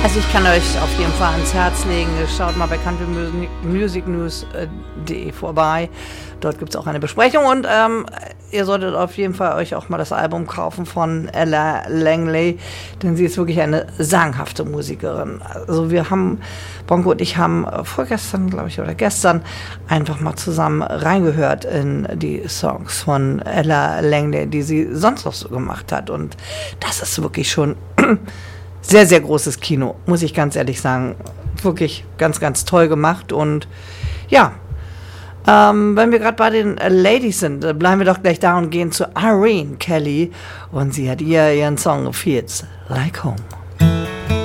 Also ich kann euch auf jeden Fall ans Herz legen, schaut mal bei countrymusicnews.de vorbei. Dort gibt es auch eine Besprechung und ihr solltet auf jeden Fall euch auch mal das Album kaufen von Ella Langley, denn sie ist wirklich eine sagenhafte Musikerin. Also Bongo und ich haben vorgestern, glaube ich, oder gestern einfach mal zusammen reingehört in die Songs von Ella Langley, die sie sonst noch so gemacht hat, und das ist wirklich schon sehr, sehr großes Kino, muss ich ganz ehrlich sagen. Wirklich ganz, ganz toll gemacht. Und ja, wenn wir gerade bei den Ladies sind, bleiben wir doch gleich da und gehen zu Irene Kelly. Und sie hat ihren Song Feels Like Home.